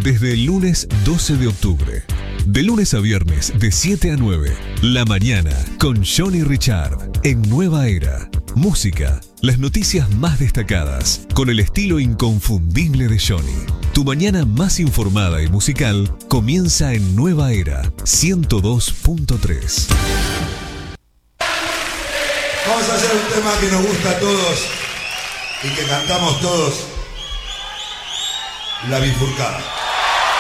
desde el lunes 12 de octubre. De lunes a viernes, de 7 a 9. La mañana, con Johnny Richard, en Nueva Era. Música, las noticias más destacadas, con el estilo inconfundible de Johnny. Tu mañana más informada y musical comienza en Nueva Era 102.3. Vamos a hacer un tema que nos gusta a todos y que cantamos todos. La bifurcada.